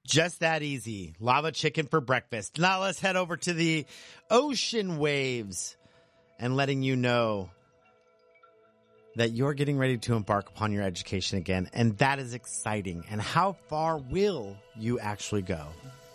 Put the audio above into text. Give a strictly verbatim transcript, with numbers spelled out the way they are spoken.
Just that easy. Lava chicken for breakfast. Now let's head over to the ocean waves and letting you know that you're getting ready to embark upon your education again. And that is exciting. And how far will you actually go?